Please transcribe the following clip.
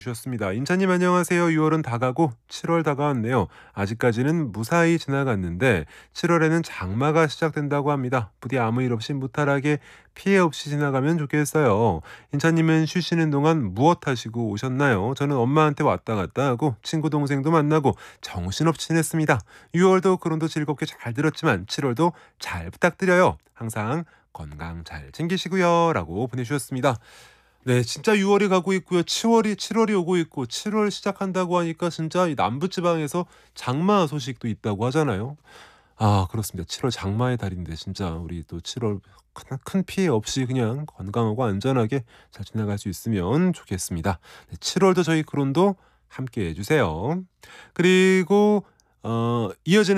주셨습니다. 인차님 안녕하세요. 6월은 다 가고 7월 다가왔네요. 아직까지는 무사히 지나갔는데 7월에는 장마가 시작된다고 합니다. 부디 아무 일 없이 무탈하게 피해 없이 지나가면 좋겠어요. 인차님은 쉬시는 동안 무엇 하시고 오셨나요? 저는 엄마한테 왔다 갔다 하고 친구 동생도 만나고 정신없이 지냈습니다. 6월도 그론도 즐겁게 잘 들었지만 7월도 잘 부탁드려요. 항상 건강 잘 챙기시고요. 라고 보내주셨습니다. 네, 진짜 6월이 가고 있고요. 7월이 오고 있고 7월 시작한다고 하니까 진짜 이 남부 지방에서 장마 소식도 있다고 하잖아요. 아, 그렇습니다. 7월 장마의 달인데 진짜 우리 또 7월 큰 피해 없이 그냥 건강하고 안전하게 잘 지나갈 수 있으면 좋겠습니다. 네, 7월도 저희 크론도 함께 해 주세요. 그리고 이어지는